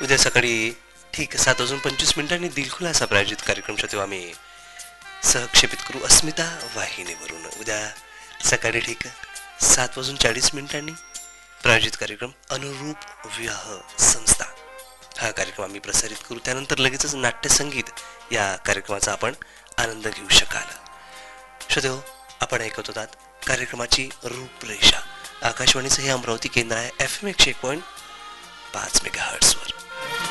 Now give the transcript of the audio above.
उद्या सकाळी ठीक 7:25 दिलखुलासा प्रायोजित कार्यक्रम तेव्हा आम्ही सहक्षेपित करू अस्मिता वाहिनीवरून. उद्या सकाळी ठीक 7:40 प्रायोजित कार्यक्रम अनुरूप विवाह संस्था हा कार्यक्रम आम्ही प्रसारित करू. त्यानंतर लगेचच नाट्यसंगीत या कार्यक्रमाचा आपण आनंद घेऊ शकाल. श्रोतेहो, आपण ऐकत होतात कार्यक्रमाची रूपरेषा. आकाशवाणीचं हे अमरावती केंद्र आहे FM 101.5 मेगाहर्ट्झवर.